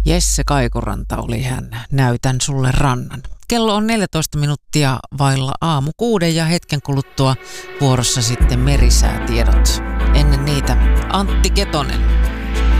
Jesse Kaikuranta oli hän. Näytän sulle rannan. Kello on 14 minuuttia vailla aamu 6 ja hetken kuluttua vuorossa sitten merisäätiedot. Ennen niitä Antti Ketonen.